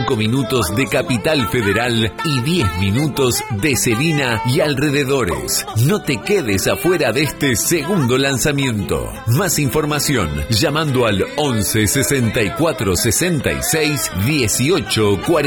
5 minutos de Capital Federal y 10 minutos de Celina y alrededores. No te quedes afuera de este segundo lanzamiento. Más información llamando al 11 64 66 18 40.